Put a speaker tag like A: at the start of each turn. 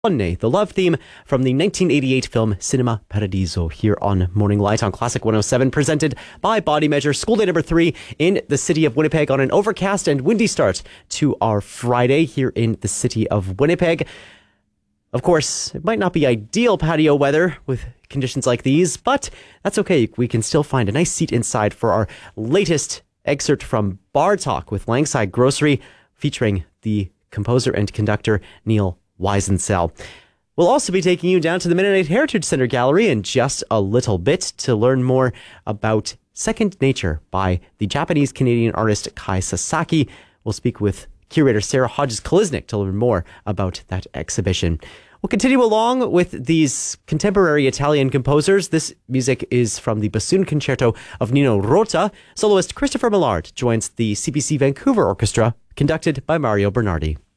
A: Donne, the love theme from the 1988 film Cinema Paradiso, here on Morning Light on Classic 107, presented by Body Measure. School day number 3 in the city of Winnipeg on an overcast and windy start to our Friday here in the city of Winnipeg. Of course, it might not be ideal patio weather with conditions like these, but that's okay. We can still find a nice seat inside for our latest excerpt from Bar Talk with Langside Grocery, featuring the composer and conductor Neil Weisensell. We'll also be taking you down to the Mennonite Heritage Center Gallery in just a little bit to learn more about Second Nature by the Japanese-Canadian artist Kai Sasaki. We'll speak with curator Sarah Hodges-Kolesnik to learn more about that exhibition. We'll continue along with these contemporary Italian composers. This music is from the Bassoon Concerto of Nino Rota. Soloist Christopher Millard joins the CBC Vancouver Orchestra, conducted by Mario Bernardi.